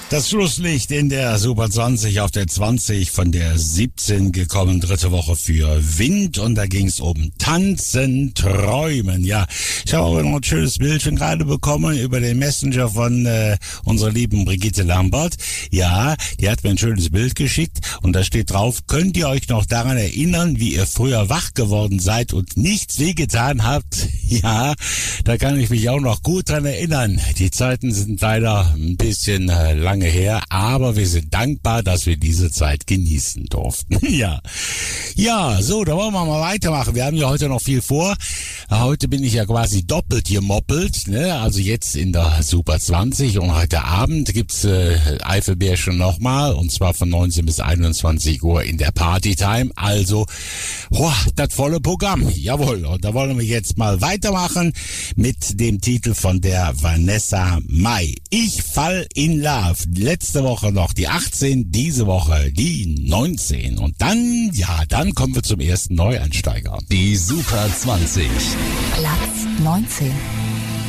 Das Schlusslicht in der Super 20 auf der 20 von der 17 gekommen, dritte Woche für Wind, und da ging es um Tanzen, Träumen. Ja, ich habe auch noch ein schönes Bildchen gerade bekommen über den Messenger von unserer lieben Brigitte Lambert. Ja, die hat mir ein schönes Bild geschickt und da steht drauf: Könnt ihr euch noch daran erinnern, wie ihr früher wach geworden seid und nichts wehgetan habt? Ja, da kann ich mich auch noch gut dran erinnern. Die Zeiten sind leider ein bisschen lange her, aber wir sind dankbar, dass wir diese Zeit genießen durften. Ja, so, da wollen wir mal weitermachen. Wir haben ja heute noch viel vor. Heute bin ich ja quasi doppelt gemoppelt, ne? Also jetzt in der Super 20 und heute Abend gibt's Eifelbärchen nochmal, und zwar von 19 bis 21 Uhr in der Partytime. Also, das volle Programm. Jawohl, und da wollen wir jetzt mal weitermachen mit dem Titel von der Vanessa Mai. Ich fall in Love. Letzte Woche noch die 18, diese Woche die 19. Und dann kommen wir zum ersten Neueinsteiger. Die Super 20. Platz 19.